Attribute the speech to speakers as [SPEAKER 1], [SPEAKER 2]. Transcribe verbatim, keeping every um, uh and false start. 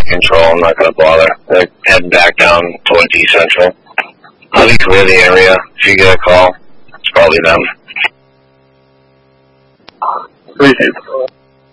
[SPEAKER 1] control. I'm not going to bother. They're heading back down towards East Central. I'll be clear the area. If you get a call, it's probably them.
[SPEAKER 2] Appreciate it.